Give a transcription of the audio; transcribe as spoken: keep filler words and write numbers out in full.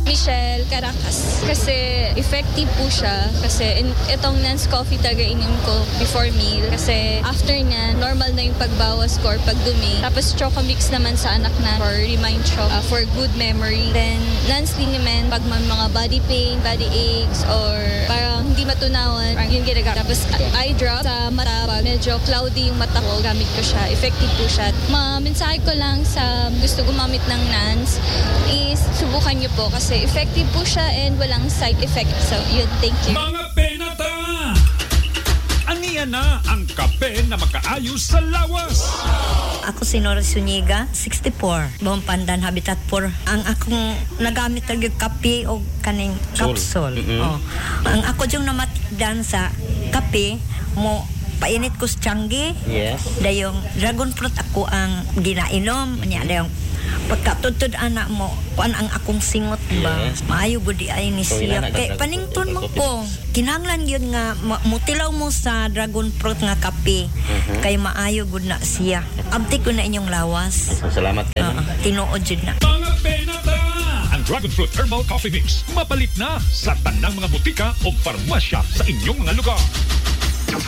Michelle Caracas. Kasi effective po siya. Kasi in, itong Nance coffee talaga inom ko before meal. Kasi after niya, normal na yung pagbawas ko or pagdumi. Tapos Chocomix naman sa anak na for remind choc uh, for good memory. Then Nance Liniment pag may mga body pain, body aches, or parang hindi matunawan, parang yun ginagawa. Tapos eye drop sa mata pag medyo cloudy yung mata ko, gamit ko siya. Effective po siya. Ma-mensahe ko lang sa gusto gumamit ng Nance is subukan niyo po kasi effective po siya and walang side effect. So, yun, thank you. Mga penata! Aniyan na ang kape na makaayos sa lawas. Ako si Nora Suniga, sixty-four. Buong Pandan, Habitat four. Ang akong nagamit talaga kape o kaning capsule. Mm-hmm. Oh. Ang ako yung namatigdan sa kape mo, painit ko sa tiyanggi. Yes. Dayong dragon fruit ako ang ginainom. Niya dayong pagkatutod anak mo, kuan ang akong singot ba? Yes. Maayo gudi ay ni So, siya. ilan na Kay ka- panington mo dragon po. Kinahanglan yun nga ma- mutilaw mo sa dragon fruit nga kape. Mhm. Kay maayo gud na siya. Abti ko na inyong lawas. Salamat kayo. Uh, tinuod jud na. Mga penata! Ang Dragon Fruit Herbal Coffee Mix mapalit na sa tanang mga butika o farmasya sa inyong mga lugar.